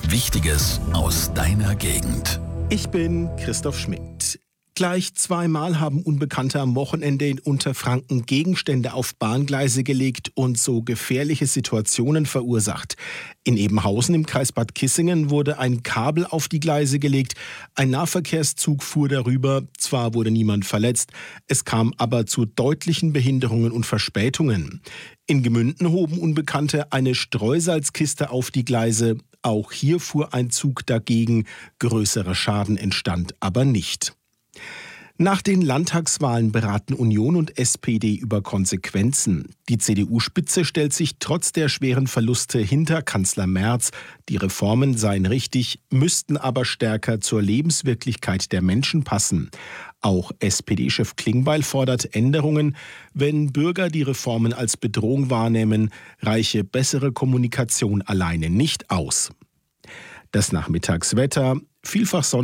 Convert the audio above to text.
Wichtiges aus deiner Gegend. Ich bin Christoph Schmidt. Gleich zweimal haben Unbekannte am Wochenende in Unterfranken Gegenstände auf Bahngleise gelegt und so gefährliche Situationen verursacht. In Ebenhausen im Kreis Bad Kissingen wurde ein Kabel auf die Gleise gelegt. Ein Nahverkehrszug fuhr darüber. Zwar wurde niemand verletzt, es kam aber zu deutlichen Behinderungen und Verspätungen. In Gemünden hoben Unbekannte eine Streusalzkiste auf die Gleise. Auch hier fuhr ein Zug dagegen. Größerer Schaden entstand aber nicht. Nach den Landtagswahlen beraten Union und SPD über Konsequenzen. Die CDU-Spitze stellt sich trotz der schweren Verluste hinter Kanzler Merz. Die Reformen seien richtig, müssten aber stärker zur Lebenswirklichkeit der Menschen passen. Auch SPD-Chef Klingbeil fordert Änderungen. Wenn Bürger die Reformen als Bedrohung wahrnehmen, reiche bessere Kommunikation alleine nicht aus. Das Nachmittagswetter, vielfach sonnig.